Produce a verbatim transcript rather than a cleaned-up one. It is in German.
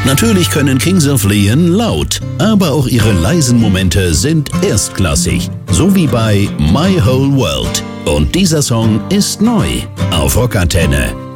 Natürlich können Kings of Leon laut, aber auch ihre leisen Momente sind erstklassig, so wie bei My Whole World. Und dieser Song ist neu auf Rockantenne.